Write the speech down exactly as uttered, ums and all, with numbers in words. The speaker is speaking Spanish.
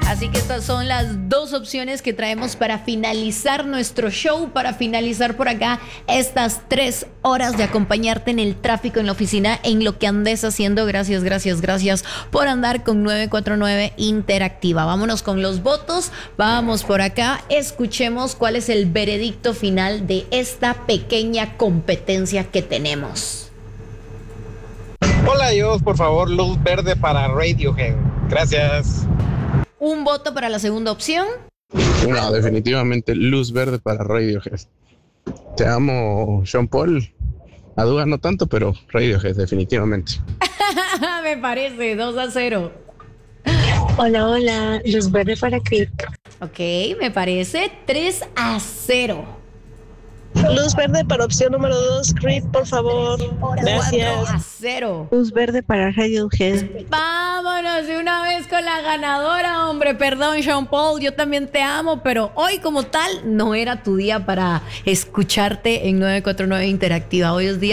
Así que estas son las dos opciones que traemos para finalizar nuestro show, para finalizar por acá estas tres horas de acompañarte en el tráfico, en la oficina, en lo que andes haciendo. Gracias, gracias, gracias por andar con nueve cuatro nueve Interactiva. Vámonos con los votos, vamos por acá, escuchemos cuál es el veredicto final de esta pequeña competencia que tenemos. Hola, Dios, por favor, luz verde para Radiohead. Gracias. Un voto para la segunda opción. No, definitivamente luz verde para Radiohead. Te amo, Sean Paul. A dudas no tanto, pero Radiohead, definitivamente. Me parece, dos a cero. Hola, hola, luz verde para Creep. Ok, me parece tres a cero. Luz verde para opción número dos, Creep, por favor. Gracias. cuatro a cero. Luz verde para Radiohead. Vámonos de una vez con la ganadora, hombre. Perdón, Sean Paul, yo también te amo, pero hoy como tal no era tu día para escucharte en nueve cuatro nueve Interactiva. Hoy es día